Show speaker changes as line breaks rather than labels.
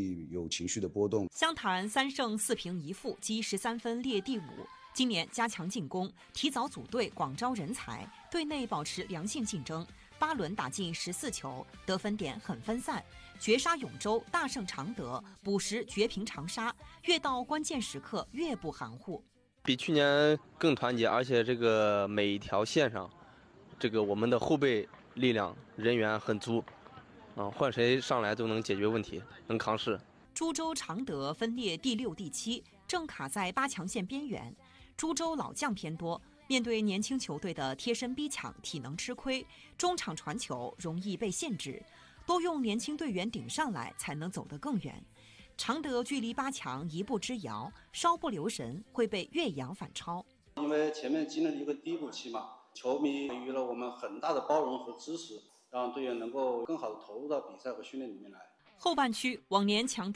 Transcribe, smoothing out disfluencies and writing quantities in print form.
易有情绪的波动。
湘潭3胜4平1负，积13分列第5。今年加强进攻，提早组队，广招人才，队内保持良性竞争。8轮打进14球，得分点很分散，绝杀永州，大胜常德，补时绝平长沙，越到关键时刻越不含糊。
比去年更团结，而且这个每一条线上，这个我们的后备力量人员很足，换谁上来都能解决问题，能扛事。
株洲常德分列第6、第7，正卡在8强线边缘。株洲老将偏多，面对年轻球队的贴身逼抢，体能吃亏，中场传球容易被限制，多用年轻队员顶上来才能走得更远。常德距离8强一步之遥，稍不留神会被岳阳反超。
因为前面经历了一个低谷期嘛，球迷给予了我们很大的包容和支持，让队员能够更好的投入到比赛和训练里面来。
后半区往年强